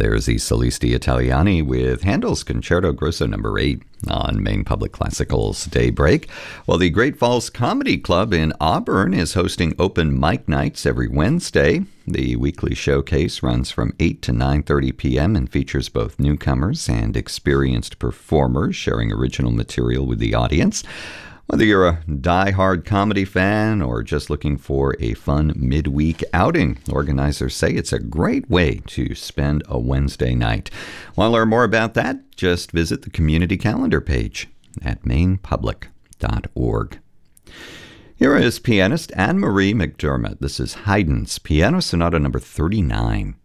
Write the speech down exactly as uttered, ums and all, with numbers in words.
there's the Solisti Italiani with Handel's Concerto Grosso number eight on Maine Public Classical's Daybreak. Well, the Great Falls Comedy Club in Auburn is hosting open mic nights every Wednesday. The weekly showcase runs from eight to nine thirty p.m. and features both newcomers and experienced performers sharing original material with the audience. Whether you're a die-hard comedy fan or just looking for a fun midweek outing, organizers say it's a great way to spend a Wednesday night. Want to learn more about that? Just visit the community calendar page at maine public dot org. Here is pianist Anne-Marie McDermott. This is Haydn's Piano Sonata number thirty-nine.